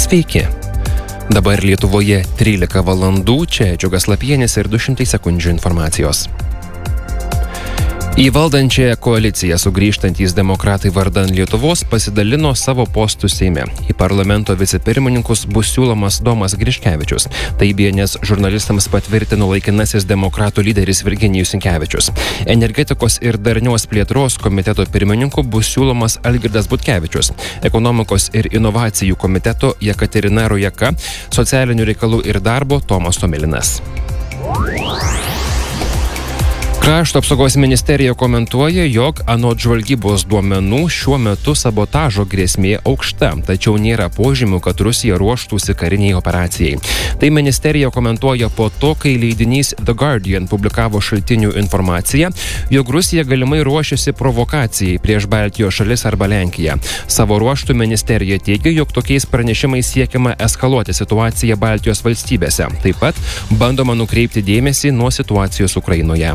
Sveiki. Dabar Lietuvoje 13 valandų, čia Džiugas Lapienis ir 200 sekundžių informacijos. Į valdančiąją koaliciją sugrįžtantys demokratai vardan Lietuvos pasidalino savo postų Seime. Į parlamento vicepirmininkus bus siūlomas Domas Griškevičius. Tai BNS žurnalistams patvirtino laikinasis demokratų lyderis Virginijus Sinkevičius. Energetikos ir darnios plėtros komiteto pirmininku bus siūlomas Algirdas Butkevičius. Ekonomikos ir inovacijų komiteto Jekaterina Rojaka, socialinių reikalų ir darbo Tomas Tomilinas. Krašto apsaugos ministerija komentuoja, jog anot žvalgybos duomenų šiuo metu sabotažo grėsmė aukšta, tačiau nėra požymių, kad Rusija ruoštųsi kariniai operacijai. Tai ministerija komentuoja po to, kai leidinys The Guardian publikavo šaltinių informaciją, jog Rusija galimai ruošiasi provokacijai prieš Baltijos šalis arba Lenkiją. Savo ruoštų ministerija teigia, jog tokiais pranešimais siekiama eskaluoti situaciją Baltijos valstybėse. Taip pat bandoma nukreipti dėmesį nuo situacijos Ukrainoje.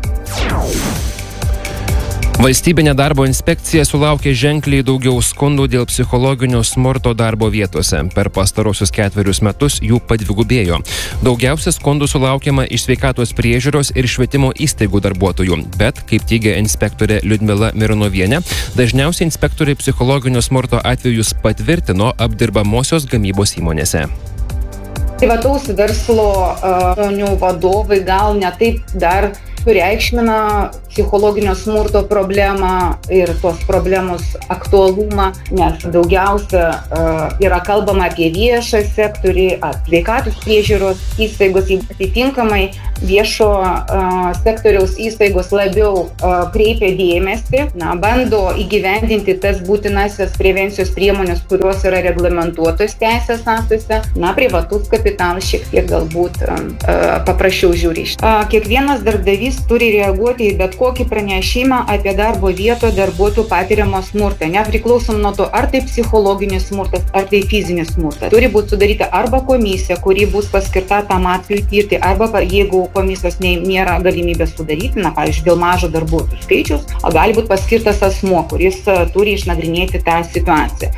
Valstybinė darbo inspekcija sulaukė ženkliai daugiau skundų dėl psichologinio smurto darbo vietose. Per pastarosius 4 metus jų padvigubėjo. Daugiausia skundų sulaukiama iš sveikatos priežiūros ir švietimo įstaigų darbuotojų. Bet, kaip teigia inspektorė Liudmila Mironovienė, dažniausiai inspektoriai psichologinio smurto atvejus patvirtino apdirbamosios gamybos įmonėse. Privataus verslo vadovai gal ne taip dar sureikšmina psichologinio smurto problemą ir tos problemos aktualumą, nes daugiausia yra kalbama apie viešą sektorį, apie sveikatos priežiūros įstaigos, atitinkamai viešo sektoriaus įstaigos labiau kreipia dėmesį, bando įgyvendinti tas būtinasias prevencijos priemonės, kurios yra reglamentuotos teisės aktuose, privatus kapitalas šiek tiek galbūt paprasčiau žiūri. Kiekvienas darbdavys turi reaguoti į bet kokį pranešimą apie darbo vietoje darbuotojų patiriamą smurtą, nepriklausom nuo to, ar tai psichologinis smurtas, ar tai fizinis smurtas. Turi būti sudaryta arba komisija, kuri bus paskirta tam atveju tirti, arba jeigu komisijos nėra galimybės sudaryti, pavyzdžiui, dėl mažo darbuotojų skaičiaus, gali būti paskirtas asmuo, kuris turi išnagrinėti tą situaciją.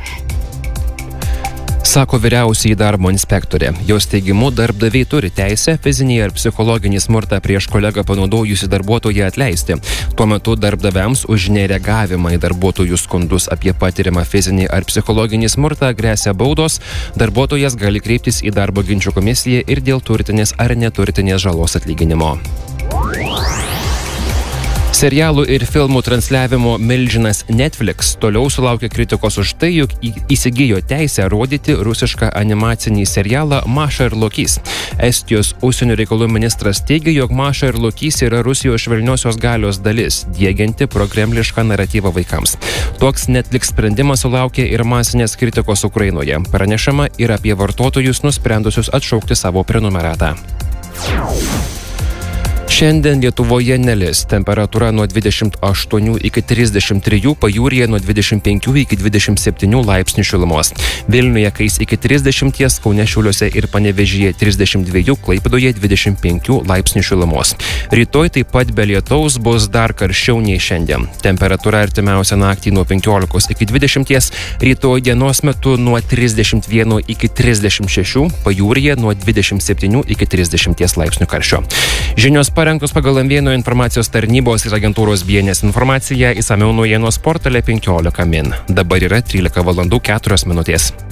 Sako vyriausioji darbo inspektorė. Jos teigimu, darbdaviai turi teisę fizinį ar psichologinį smurtą prieš kolegą panaudojusi darbuotoją atleisti. Tuo metu darbdaviams už nereagavimą į darbuotojų skundus apie patiriamą fizinį ar psichologinį smurtą gresia baudos. Darbuotojas gali kreiptis į darbo ginčų komisiją ir dėl turtinės ar neturtinės žalos atlyginimo. Serialų ir filmų transliavimo milžinas Netflix toliau sulaukia kritikos už tai, jog įsigijo teisę rodyti rusišką animacinį serialą Maša ir Lokys. Estijos užsienio reikalų ministras teigia, jog Maša ir Lokys yra Rusijos švelniosios galios dalis, diegianti prokremlišką naratyvą vaikams. Toks Netflix sprendimas sulaukė ir masinės kritikos Ukrainoje. Pranešama ir apie vartotojus nusprendusius atšaukti savo prenumeratą. Šiandien Lietuvoje nelis, temperatūra nuo 28 iki 33, pajūryje nuo 25 iki 27 laipsnių šilumos. Vilniuje kais iki 30, Kaune, Šiauliuose ir Panevėžyje 32, Klaipėdoje 25 laipsnių šilumos. Rytoj taip pat be lietaus bus dar karščiau nei šiandien. Temperatūra artimiausią naktį nuo 15 iki 20, rytoj dienos metu nuo 31 iki 36, pajūryje nuo 27 iki 30 laipsnių karščio. Žinios parengtos pagal Amvieno informacijos tarnybos ir agentūros BNS informaciją, išsamiau naujienos portale 15 min. Dabar yra 13 valandų 4 minutės.